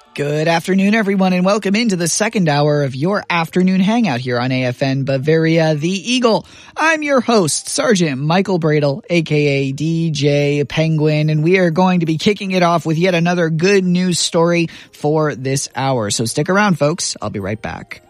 Good afternoon, everyone, and welcome into the second hour of your afternoon hangout here on AFN Bavaria, the Eagle. I'm your host, Sergeant Michael Bradle, aka DJ Penguin, and we are going to be kicking it off with yet another good news story for this hour. So stick around, folks. I'll be right back.